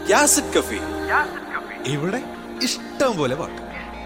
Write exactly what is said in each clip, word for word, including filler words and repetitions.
യാസിഡ് കഫി. ഇവിടെ ഇഷ്ടം പോലെ പാട്ട്.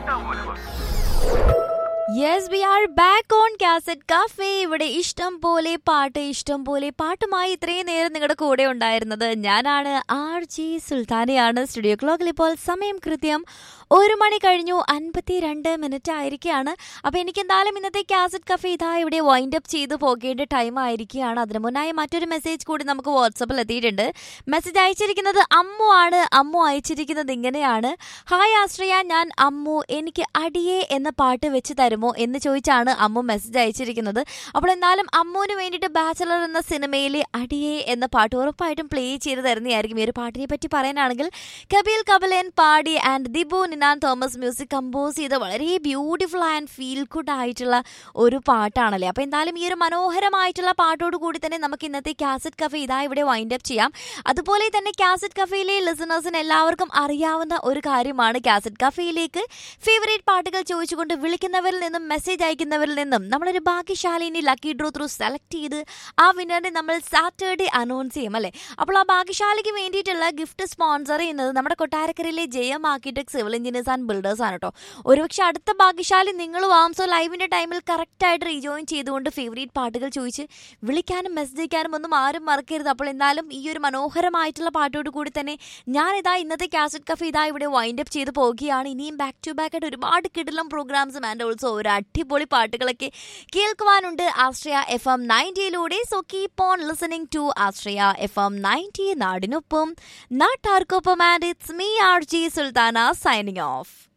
Yes, we are back on Cassette Cafe. ഇവിടെ ഇഷ്ടം പോലെ പാട്ട് ഇഷ്ടം പോലെ പാട്ടുമായി ഇത്രയും നേരം നിങ്ങളുടെ കൂടെ ഉണ്ടായിരുന്നത് ഞാനാണ് ആർ ജി സുൽത്താനയാണ്. സ്റ്റുഡിയോ ക്ലോക്കിൽ ഇപ്പോൾ സമയം കൃത്യം ഒരു മണി കഴിഞ്ഞു അൻപത്തി രണ്ട് മിനിറ്റ് ആയിരിക്കുകയാണ്. അപ്പോൾ എനിക്ക് എന്തായാലും ഇന്നത്തെ കാസറ്റ് കഫേ ഇതാ ഇവിടെ വൈൻഡ് അപ്പ് ചെയ്ത് പോകേണ്ട ടൈം ആയിരിക്കുകയാണ്. അതിന് മുന്നായി മറ്റൊരു മെസ്സേജ് കൂടി നമുക്ക് വാട്സപ്പിൽ എത്തിയിട്ടുണ്ട്. മെസ്സേജ് അയച്ചിരിക്കുന്നത് അമ്മു ആണ്. അമ്മു അയച്ചിരിക്കുന്നത് ഇങ്ങനെയാണ്: ഹായ് ആശ്രയ, ഞാൻ അമ്മു. എനിക്ക് അടിയേ എന്ന പാട്ട് വെച്ച് തരുമോ എന്ന് ചോദിച്ചാണ് അമ്മു മെസ്സേജ് അയച്ചിരിക്കുന്നത്. അപ്പോൾ എന്നാലും അമ്മുവിന് വേണ്ടിയിട്ട് ബാച്ചലർ എന്ന സിനിമയിലെ അടിയേ എന്ന പാട്ട് ഉറപ്പായിട്ടും പ്ലേ ചെയ്ത് തരുന്നതായിരിക്കും. ഈ ഒരു പാട്ടിനെ പറ്റി പറയാനാണെങ്കിൽ കപിൽ കപിലൻ പാടി and Dibu നിനാൻ Thomas music compose ചെയ്ത വളരെ ബ്യൂട്ടിഫുൾ ആൻഡ് ഫീൽ ഗുഡ് ആയിട്ടുള്ള ഒരു പാട്ടാണല്ലേ. അപ്പോൾ എന്തായാലും ഈ ഒരു മനോഹരമായിട്ടുള്ള പാട്ടോട് കൂടി തന്നെ നമുക്ക് ഇന്നത്തെ കാസറ്റ് കഫേ ഇതാ ഇവിടെ വൈൻഡ് അപ്പ് ചെയ്യാം. അതുപോലെ തന്നെ കാസറ്റ് കഫേയിലെ ലിസണേഴ്സിന് എല്ലാവർക്കും അറിയാവുന്ന ഒരു കാര്യമാണ്, കാസറ്റ് കഫേയിലേക്ക് ഫേവറേറ്റ് പാട്ടുകൾ ചോദിച്ചുകൊണ്ട് വിളിക്കുന്നവരിൽ നിന്നും മെസ്സേജ് അയക്കുന്നവരിൽ നിന്നും നമ്മളൊരു ഭാഗ്യശാലിനി ലക്കി ഡ്രോ ത്രൂ സെലക്ട് ചെയ്ത് ആ വിന്നറിനെ നമ്മൾ സാറ്റർഡേ അനൗൺസ് ചെയ്യും അല്ലേ. അപ്പോൾ ആ ഭാഗ്യശാലിക്ക് വേണ്ടിയിട്ടുള്ള ഗിഫ്റ്റ് സ്പോൺസർ ചെയ്യുന്നത് നമ്മുടെ കൊട്ടാരക്കരയിലെ ജയം architect civil engineers and builders ആണ് കേട്ടോ. ഒരുപക്ഷെ അടുത്ത ഭാഗ്യശാലി നിങ്ങളും ആവും. സോ ലൈവിൻ്റെ ടൈമിൽ കറക്റ്റായിട്ട് റീജോയിൻ ചെയ്തുകൊണ്ട് ഫേവറേറ്റ് പാട്ടുകൾ ചോദിച്ച് വിളിക്കാനും മെസ്സേജ് അയക്കാനും ഒന്നും ആരും മറക്കരുത്. അപ്പോൾ എന്തായാലും ഈ ഒരു മനോഹരമായിട്ടുള്ള പാട്ടോട് കൂടി തന്നെ ഞാനിതാ ഇന്നത്തെ കാസറ്റ് കഫേ ഇതാ ഇവിടെ വൈൻഡ് അപ്പ് ചെയ്ത് പോവുകയാണ്. ഇനിയും ബാക്ക് ടു ബാക്ക് ആയിട്ട് ഒരുപാട് കിടിലം പ്രോഗ്രാംസും ആൻഡ് ഓൾസോ ഒരു അടിപൊളി പാട്ടുകളൊക്കെ കേൾക്കുവാനുണ്ട് ആശ്രയ F M നയൻറ്റിയിലൂടെ. So keep on listening to Ashraya F M ninety, നാടിനൊപ്പം നാട്ടാർക്കൊപ്പം. And it's me R G Sultana signing off.